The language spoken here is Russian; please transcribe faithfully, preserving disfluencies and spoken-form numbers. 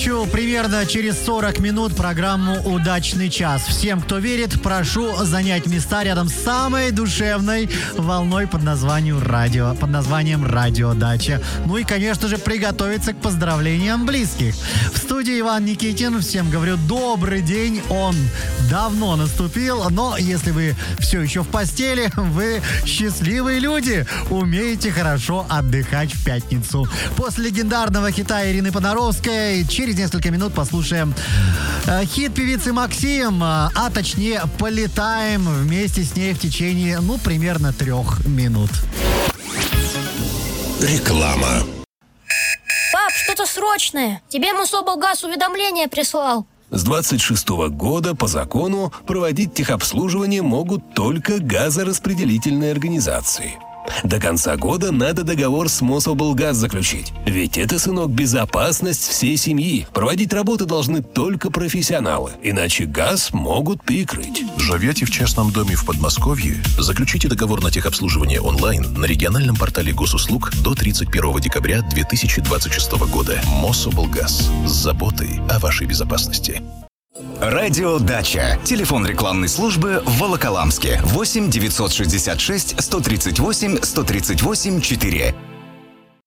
Закончу примерно через сорок минут программу «Удачный час». Всем, кто верит, прошу занять места рядом с самой душевной волной под названием радио, под названием «Радиодача». Ну и, конечно же, приготовиться к поздравлениям близких. В студии Иван Никитин. Всем говорю добрый день. Он давно наступил, но если вы все еще в постели, вы счастливые люди. Умеете хорошо отдыхать в пятницу. После легендарного хита Ирины Понаровской через несколько минут послушаем э, хит певицы Максим, а точнее полетаем вместе с ней в течение, ну, примерно трех минут. Реклама. Пап, что-то срочное. Тебе Мособлгаз уведомление прислал. С двадцать шестого года по закону проводить техобслуживание могут только газораспределительные организации. До конца года надо договор с Мособлгаз заключить. Ведь это, сынок, безопасность всей семьи. Проводить работы должны только профессионалы, иначе газ могут перекрыть. Живете в частном доме в Подмосковье? Заключите договор на техобслуживание онлайн на региональном портале госуслуг до тридцать первого декабря две тысячи двадцать шестого года. Мособлгаз. С заботой о вашей безопасности. Радиодача. Телефон рекламной службы в Волоколамске. восемь девятьсот шестьдесят шесть сто тридцать восемь сто тридцать восемь четыре.